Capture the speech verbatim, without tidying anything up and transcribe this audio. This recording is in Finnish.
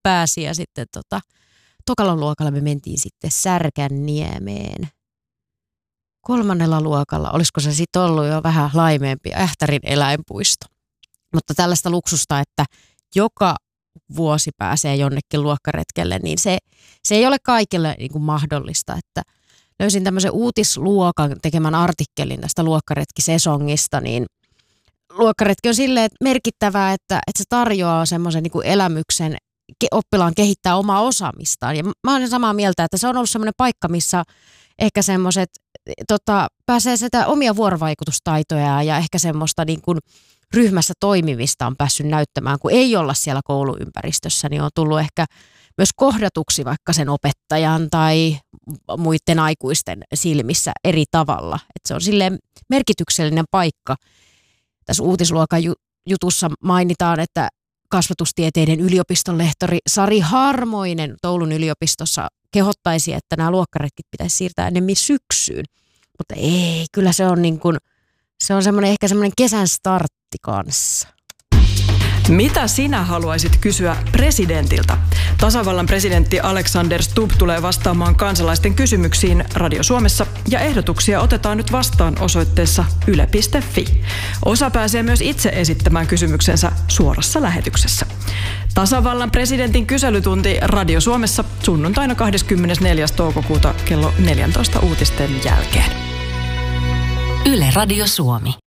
pääsi ja sitten tota, tokalla luokalla me mentiin sitten Särkänniemeen. Kolmannella luokalla, olisiko se sitten ollut jo vähän laimeempi, Ähtärin eläinpuisto. Mutta tällaista luksusta, että joka vuosi pääsee jonnekin luokkaretkelle, niin se, se ei ole kaikille niin kuin mahdollista. Että löysin tämmöisen uutisluokan tekemän artikkelin tästä luokkaretkisesongista, niin luokkaretki on silleen merkittävää, että, että se tarjoaa semmoisen niin kuin elämyksen oppilaan kehittää omaa osaamistaan. Ja mä olen samaa mieltä, että se on ollut semmoinen paikka, missä ehkä semmoiset tota, pääsee sitä omia vuorovaikutustaitoja ja ehkä semmoista niin kuin ryhmässä toimivista on päässyt näyttämään, kun ei olla siellä kouluympäristössä, niin on tullut ehkä myös kohdatuksi vaikka sen opettajan tai muiden aikuisten silmissä eri tavalla. Että se on silleen merkityksellinen paikka. Tässä uutisluokan jutussa mainitaan, että kasvatustieteiden yliopiston lehtori Sari Harmoinen Oulun yliopistossa kehottaisi, että nämä luokkaretkit pitäisi siirtää enemmän syksyyn. Mutta ei, kyllä se on niin kuin, se on semmoinen ehkä semmoinen kesän startti kanssa. Mitä sinä haluaisit kysyä presidentiltä? Tasavallan presidentti Alexander Stubb tulee vastaamaan kansalaisten kysymyksiin Radio Suomessa ja ehdotuksia otetaan nyt vastaan osoitteessa yle piste fi. Osa pääsee myös itse esittämään kysymyksensä suorassa lähetyksessä. Tasavallan presidentin kyselytunti Radio Suomessa sunnuntaina kahdeskymmenesneljäs toukokuuta kello neljätoista uutisten jälkeen. Yle Radio Suomi.